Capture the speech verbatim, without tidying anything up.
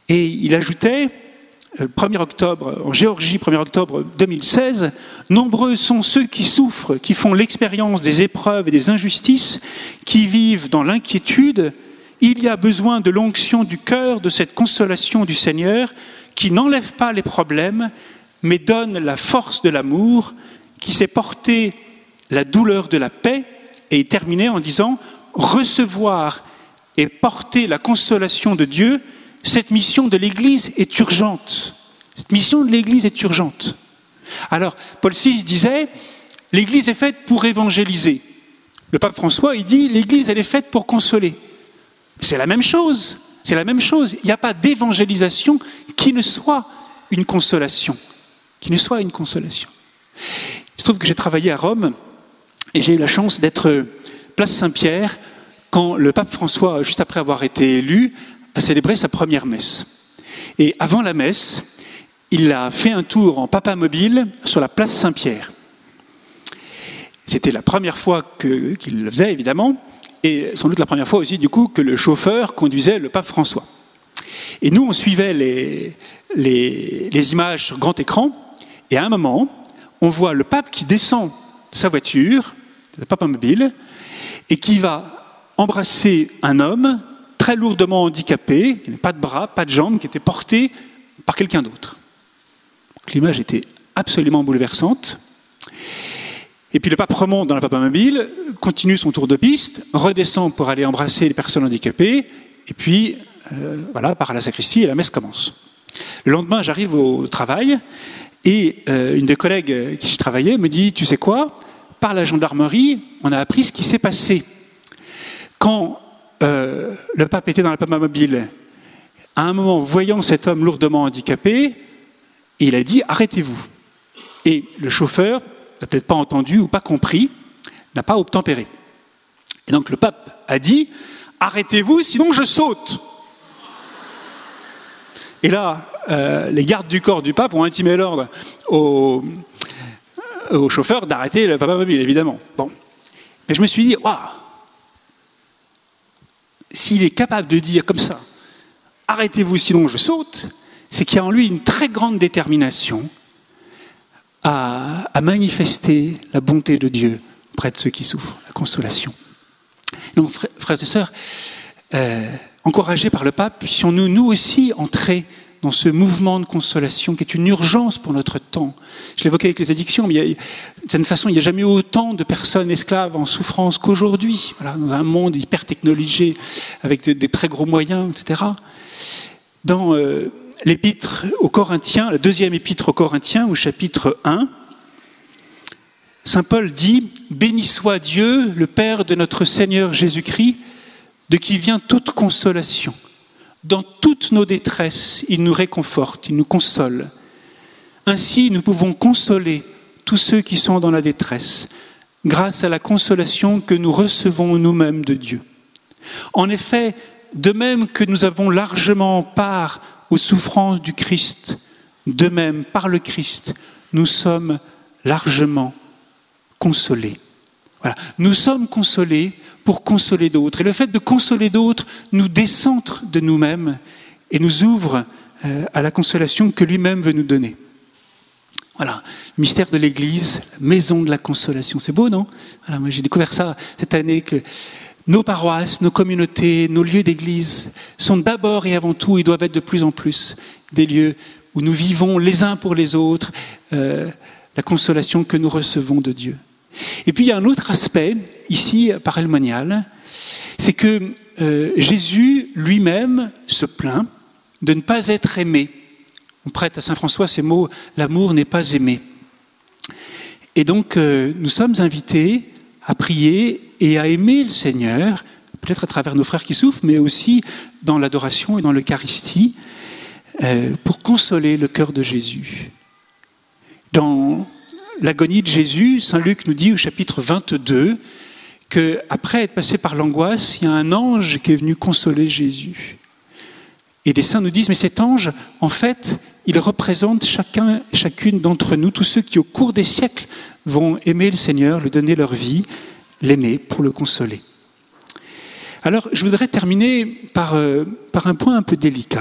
Et il ajoutait, le premier octobre, en Géorgie, premier octobre deux mille seize, « Nombreux sont ceux qui souffrent, qui font l'expérience des épreuves et des injustices, qui vivent dans l'inquiétude. Il y a besoin de l'onction du cœur, de cette consolation du Seigneur, qui n'enlève pas les problèmes, mais donne la force de l'amour, qui sait porter la douleur de la paix. » Et il terminait en disant « Recevoir et porter la consolation de Dieu, cette mission de l'Église est urgente. Cette mission de l'Église est urgente. » Alors, Paul six disait « L'Église est faite pour évangéliser. » Le pape François, il dit « L'Église, elle est faite pour consoler. » C'est la même chose. C'est la même chose. Il n'y a pas d'évangélisation qui ne soit une consolation. Qui ne soit une consolation. Il se trouve que j'ai travaillé à Rome et j'ai eu la chance d'être place Saint-Pierre quand le pape François, juste après avoir été élu, a célébré sa première messe. Et avant la messe, il a fait un tour en papamobile sur la place Saint-Pierre. C'était la première fois que, qu'il le faisait, évidemment, et sans doute la première fois aussi, du coup, que le chauffeur conduisait le pape François. Et nous, on suivait les, les, les images sur grand écran, et à un moment, on voit le pape qui descend de sa voiture, le papamobile, et qui va embrasser un homme très lourdement handicapé, qui n'avait pas de bras, pas de jambes, qui était porté par quelqu'un d'autre. L'image était absolument bouleversante. Et puis le pape remonte dans la papamobile, continue son tour de piste, redescend pour aller embrasser les personnes handicapées, et puis euh, voilà, part à la sacristie et la messe commence. Le lendemain, j'arrive au travail, et euh, une des collègues avec qui je travaillais me dit « Tu sais quoi ? Par la gendarmerie, on a appris ce qui s'est passé. Quand euh, le pape était dans la papamobile, à un moment, voyant cet homme lourdement handicapé, il a dit « Arrêtez-vous ». Et le chauffeur n'a peut-être pas entendu ou pas compris, n'a pas obtempéré. Et donc le pape a dit « Arrêtez-vous, sinon je saute ». Et là, euh, les gardes du corps du pape ont intimé l'ordre au, au chauffeur d'arrêter le papamobile, évidemment. Bon. Mais je me suis dit, waouh, s'il est capable de dire comme ça, arrêtez-vous sinon je saute, c'est qu'il y a en lui une très grande détermination à, à manifester la bonté de Dieu auprès de ceux qui souffrent, la consolation. Donc, frères et sœurs, euh, encouragés par le pape, puissions-nous, nous aussi, entrer dans ce mouvement de consolation qui est une urgence pour notre temps. Je l'évoquais avec les addictions, mais il y a, d'une certaine façon, il n'y a jamais eu autant de personnes esclaves en souffrance qu'aujourd'hui, voilà, dans un monde hyper technologisé, avec de, des très gros moyens, et cetera. Dans euh, l'épître aux Corinthiens, la deuxième épître aux Corinthiens, au chapitre un, saint Paul dit « Béni soit Dieu, le Père de notre Seigneur Jésus-Christ, de qui vient toute consolation. Dans toutes nos détresses, il nous réconforte, il nous console. Ainsi, nous pouvons consoler tous ceux qui sont dans la détresse, grâce à la consolation que nous recevons nous-mêmes de Dieu. En effet, de même que nous avons largement part aux souffrances du Christ, de même, par le Christ, nous sommes largement consolés. » Voilà. Nous sommes consolés pour consoler d'autres. Et le fait de consoler d'autres nous décentre de nous-mêmes et nous ouvre euh, à la consolation que lui-même veut nous donner. Voilà, le mystère de l'Église, la maison de la consolation. C'est beau, non ? Voilà, moi j'ai découvert ça cette année, que nos paroisses, nos communautés, nos lieux d'Église sont d'abord et avant tout, et doivent être de plus en plus, des lieux où nous vivons les uns pour les autres euh, la consolation que nous recevons de Dieu. Et puis il y a un autre aspect, ici, par El Monial, c'est que euh, Jésus lui-même se plaint de ne pas être aimé. On prête à saint François ces mots, l'amour n'est pas aimé. Et donc euh, nous sommes invités à prier et à aimer le Seigneur, peut-être à travers nos frères qui souffrent, mais aussi dans l'adoration et dans l'Eucharistie, euh, pour consoler le cœur de Jésus. Dans l'agonie de Jésus, saint Luc nous dit au chapitre vingt-deux qu'après être passé par l'angoisse, il y a un ange qui est venu consoler Jésus. Et des saints nous disent, mais cet ange, en fait, il représente chacun, chacune d'entre nous, tous ceux qui au cours des siècles vont aimer le Seigneur, lui donner leur vie, l'aimer pour le consoler. Alors, je voudrais terminer par, euh, par un point un peu délicat.